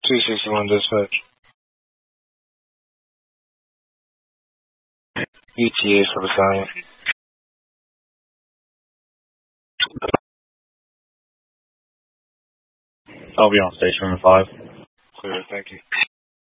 261 dispatch. ETA for battalion. I'll be on station in 5. Clear, thank you.